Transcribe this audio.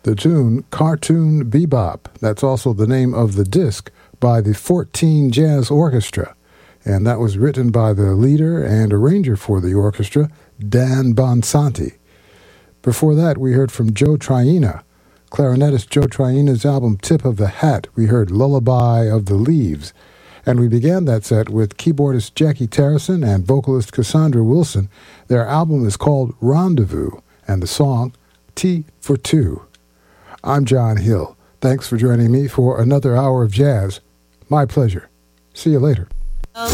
The tune Cartoon Bebop, that's also the name of the disc by the 14 Jazz Orchestra, and that was written by the leader and arranger for the orchestra, Dan Bonsanti. Before that, we heard from Joe Traina. Clarinetist Joe Traina's album Tip of the Hat, we heard Lullaby of the Leaves. And we began that set with keyboardist Jackie Terrison and vocalist Cassandra Wilson. Their album is called Rendezvous, and the song Tea for Two. I'm John Hill. Thanks for joining me for another hour of jazz. My pleasure. See you later.